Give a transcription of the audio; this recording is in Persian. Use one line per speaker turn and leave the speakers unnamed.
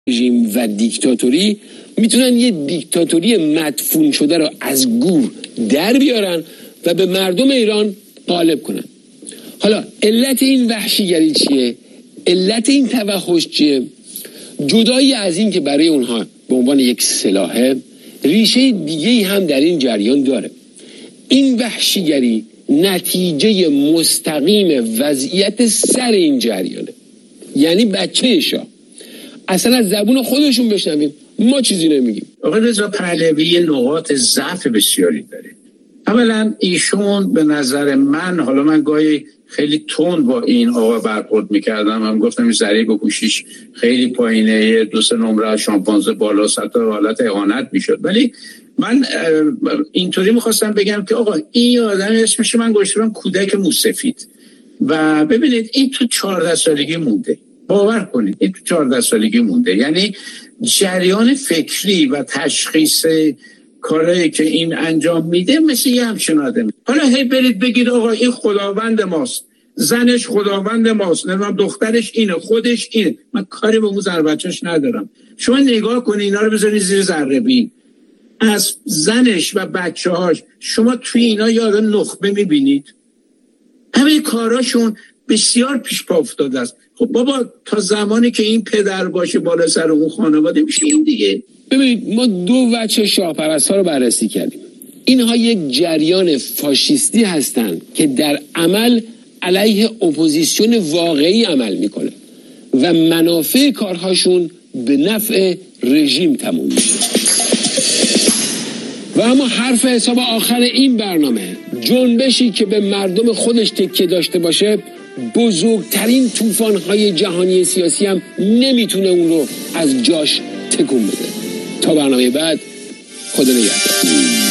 رژیم و دیکتاتوری میتونن یه دیکتاتوری مدفون شده رو از گور در بیارن و به مردم ایران غالب کنن. حالا علت این وحشیگری چیه؟ علت این توحش چیه؟ جدایی از این که برای اونها به عنوان یک سلاحه، ریشه دیگه‌ای هم در این جریان داره. این وحشیگری نتیجه مستقیم وضعیت سر این جریانه، یعنی بچه شاه. اصلا از زبون خودشون بشنویم، ما چیزی نمیگیم.
آقای رضا پهلوی نقاط ضعف بسیاری داره. اولا ایشون به نظر من گاهی خیلی تند با این آقا برخورد میکردم، هم گفتم این ذره گوشیش خیلی پایینه، 2-3 نمره شامپانزه بالا حتی حالت اهانت میشد. ولی من اینطوری میخواستم بگم که آقا این آدم اسمش من گذاشتم کودک موسفید و ببینید این تو 14 سالگی مونده. باور کنید این تو 14 سالگی مونده. یعنی جریان فکری و تشخیص کارهایی که این انجام میده مثل یه همچین آدم. حالا هی برید بگید آقا این خداوند ماست، زنش خداوند ماست، نمیدونم دخترش اینه، خودش اینه. من کاری به اون زن بچه‌ش ندارم. شما نگاه کنید اینا رو بذارید زیر ذره بین. از زنش و بچه‌هاش شما توی اینا یه آدم نخبه میبینید؟ همه کاراشون بسیار پیش پا افتاده است. خب بابا تا زمانی که این پدر باشه بالا سر اون خانواده میشه این دیگه.
ببینید ما دو وجه شاهپرست‌ها رو بررسی کردیم. اینها یک جریان فاشیستی هستند که در عمل علیه اپوزیسیون واقعی عمل میکنه و منافع کارهاشون به نفع رژیم تموم میشه. و اما حرف حساب آخر این برنامه، جنبشی که به مردم خودش تکیه داشته باشه بزرگترین طوفان‌های جهانی سیاسی هم نمیتونه اون رو از جاش تکون بده. تا برنامه بعد، خدا نگهدار.